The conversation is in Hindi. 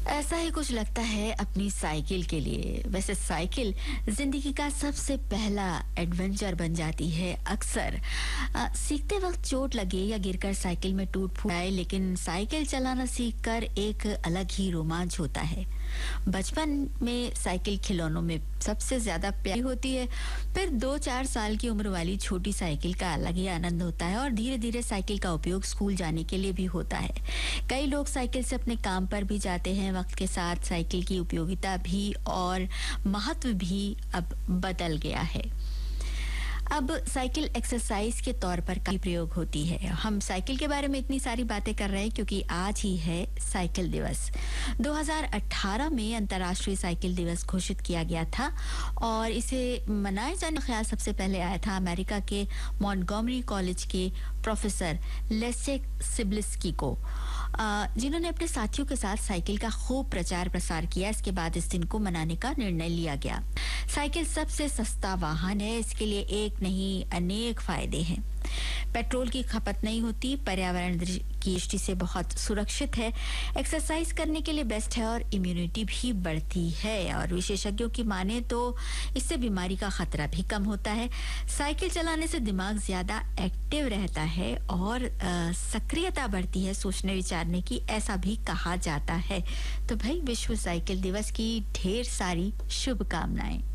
ऐसा ही कुछ लगता है अपनी साइकिल के लिए। वैसे साइकिल जिंदगी का सबसे पहला एडवेंचर बन जाती है अक्सर। सीखते वक्त चोट लगे या गिरकर साइकिल में टूट फूट आए, लेकिन साइकिल चलाना सीखकर एक अलग ही रोमांच होता है। बचपन में साइकिल खिलौनों में सबसे ज्यादा प्यारी होती है, फिर 2-4 साल की उम्र वाली छोटी साइकिल का अलग ही आनंद होता है और धीरे धीरे साइकिल का उपयोग स्कूल जाने के लिए भी होता है। कई लोग साइकिल से अपने काम पर भी जाते हैं। वक्त के साथ साइकिल की उपयोगिता भी और महत्व भी अब बदल गया है। अब साइकिल एक्सरसाइज के तौर पर काफी प्रयोग होती है। हम साइकिल के बारे में इतनी सारी बातें कर रहे हैं क्योंकि आज ही है साइकिल दिवस। 2018 में अंतर्राष्ट्रीय साइकिल दिवस घोषित किया गया था और इसे मनाए जाने का ख्याल सबसे पहले आया था अमेरिका के मॉन्टगोमरी कॉलेज के प्रोफेसर लेस्चे सिब्लिस्की को, जिन्होंने अपने साथियों के साथ साइकिल का खूब प्रचार प्रसार किया। इसके बाद इस दिन को मनाने का निर्णय लिया गया। साइकिल सबसे सस्ता वाहन है, इसके लिए एक नहीं अनेक फायदे हैं। पेट्रोल की खपत नहीं होती, पर्यावरण की दृष्टि से बहुत सुरक्षित है, एक्सरसाइज करने के लिए बेस्ट है और इम्यूनिटी भी बढ़ती है। और विशेषज्ञों की माने तो इससे बीमारी का खतरा भी कम होता है। साइकिल चलाने से दिमाग ज्यादा एक्टिव रहता है और सक्रियता बढ़ती है सोचने विचारने की, ऐसा भी कहा जाता है। तो भाई विश्व साइकिल दिवस की ढेर सारी शुभकामनाएं।